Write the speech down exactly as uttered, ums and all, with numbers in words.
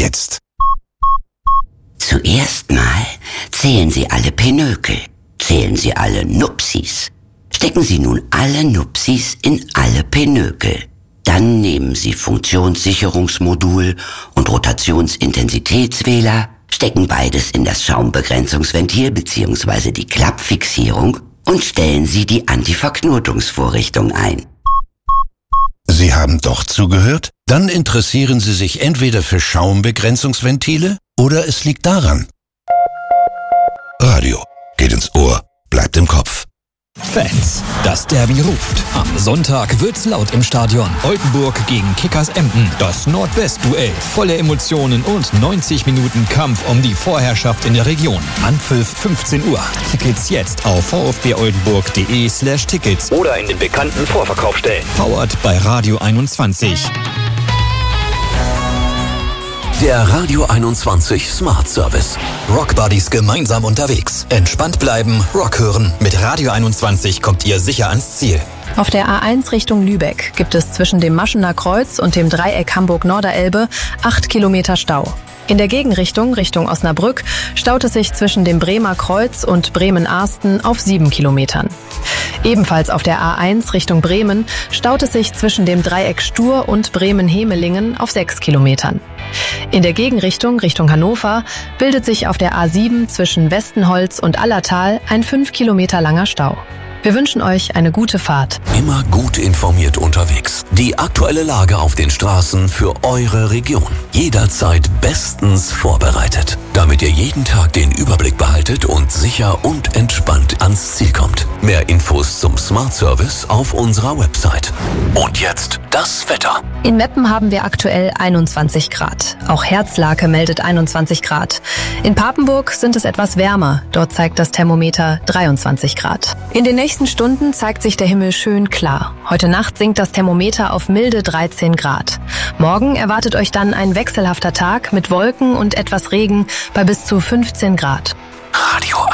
jetzt. Zuerst mal zählen Sie alle Pinökel. Zählen Sie alle Nupsis. Stecken Sie nun alle Nupsis in alle Pinökel. Dann nehmen Sie Funktionssicherungsmodul und Rotationsintensitätswähler, stecken beides in das Schaumbegrenzungsventil bzw. die Klappfixierung und stellen Sie die Antiverknotungsvorrichtung ein. Sie haben doch zugehört? Dann interessieren Sie sich entweder für Schaumbegrenzungsventile oder es liegt daran. Radio geht ins Ohr, bleibt im Kopf. Fans, das Derby ruft. Am Sonntag wird's laut im Stadion. Oldenburg gegen Kickers Emden. Das Nordwest-Duell. Volle Emotionen und neunzig Minuten Kampf um die Vorherrschaft in der Region. Anpfiff fünfzehn Uhr. Tickets jetzt auf vfboldenburg.de slash Tickets oder in den bekannten Vorverkaufsstellen. Powered bei Radio einundzwanzig. Der Radio einundzwanzig Smart Service. Rock Buddies gemeinsam unterwegs. Entspannt bleiben, Rock hören. Mit Radio einundzwanzig kommt ihr sicher ans Ziel. Auf der A eins Richtung Lübeck gibt es zwischen dem Maschener Kreuz und dem Dreieck Hamburg-Norderelbe acht Kilometer Stau. In der Gegenrichtung, Richtung Osnabrück, staut es sich zwischen dem Bremer Kreuz und Bremen-Arsten auf sieben Kilometern. Ebenfalls auf der A eins Richtung Bremen staut es sich zwischen dem Dreieck Stur und Bremen-Hemelingen auf sechs Kilometern. In der Gegenrichtung, Richtung Hannover, bildet sich auf der A sieben zwischen Westenholz und Allertal ein fünf Kilometer langer Stau. Wir wünschen euch eine gute Fahrt. Immer gut informiert unterwegs. Die aktuelle Lage auf den Straßen für eure Region. Jederzeit bestens vorbereitet, damit ihr jeden Tag den Überblick behaltet und sicher und entspannt ans Ziel kommt. Mehr Infos zum Smart Service auf unserer Website. Und jetzt das Wetter. In Meppen haben wir aktuell einundzwanzig Grad. Auch Herzlake meldet einundzwanzig Grad. In Papenburg sind es etwas wärmer. Dort zeigt das Thermometer dreiundzwanzig Grad. In den nächsten Stunden zeigt sich der Himmel schön klar. Heute Nacht sinkt das Thermometer auf milde dreizehn Grad. Morgen erwartet euch dann ein wechselhafter Tag mit Wolken und etwas Regen bei bis zu fünfzehn Grad. Radio